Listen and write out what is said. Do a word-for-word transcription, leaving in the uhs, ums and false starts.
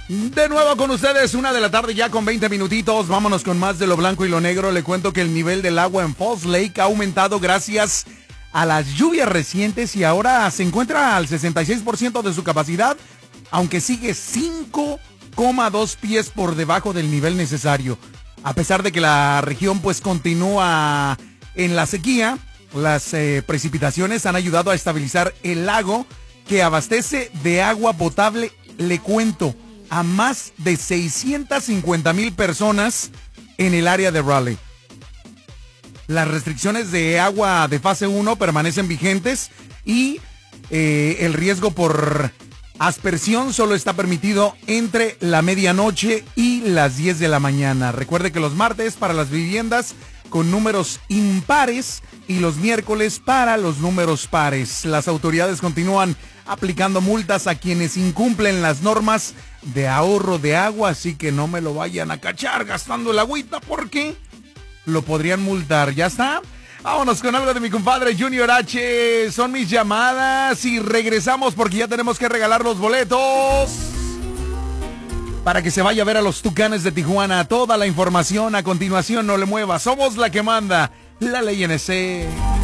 De nuevo con ustedes, una de la tarde ya con veinte minutitos. Vámonos con más de lo blanco y lo negro. Le cuento que el nivel del agua en Falls Lake ha aumentado gracias a las lluvias recientes y ahora se encuentra al sesenta y seis por ciento de su capacidad, aunque sigue cinco coma dos pies por debajo del nivel necesario. A pesar de que la región pues continúa en la sequía, las eh, precipitaciones han ayudado a estabilizar el lago que abastece de agua potable, le cuento, a más de seiscientas cincuenta mil personas en el área de Raleigh. Las restricciones de agua de fase uno permanecen vigentes y eh, el riesgo por aspersión solo está permitido entre la medianoche y las diez de la mañana. Recuerde que los martes para las viviendas con números impares y los miércoles para los números pares. Las autoridades continúan aplicando multas a quienes incumplen las normas de ahorro de agua, así que no me lo vayan a cachar gastando el agüita porque lo podrían multar. ¿Ya está? Vámonos con algo de mi compadre Junior H. Son mis llamadas y regresamos porque ya tenemos que regalar los boletos para que se vaya a ver a los Tucanes de Tijuana. Toda la información a continuación, no le mueva. Somos la que manda, la Ley N C.